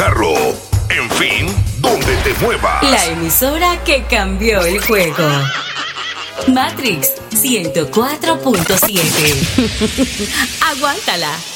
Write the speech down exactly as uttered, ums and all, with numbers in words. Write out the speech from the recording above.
carro, en fin, donde te muevas. La emisora que cambió el juego. Matrix ciento cuatro punto siete. Aguántala.